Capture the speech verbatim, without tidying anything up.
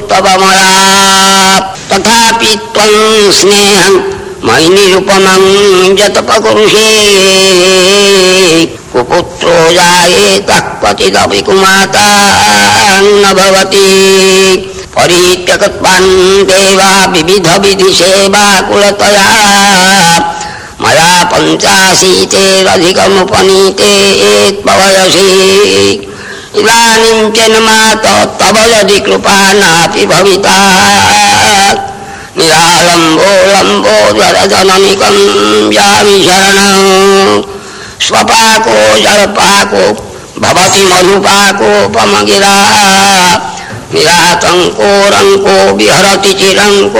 तव मया तथापि त्वं स्नेहं मयि निरुपमं यतपकुरुषे कुपुत्रो जायेतः क्वचिदपि कुमाता न भवति परित्यक्त्वान् देवा विविध विधिसेवाकुलतया मया पञ्चाशीतेरधिकमुपनीते त्ववयसि इदानीं च न माता तव यदि कृपा नापि भविता निरालम्बो लम्बोदरजननिकं यामि शरणं स्वपाको जलपाको भवति मधुपाकोपमगिरा निरातङ्को रङ्को विहरति चिरङ्को